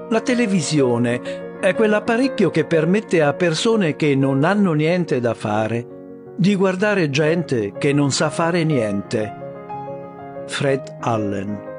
La televisione è quell'apparecchio che permette a persone che non hanno niente da fare di guardare gente che non sa fare niente. Fred Allen.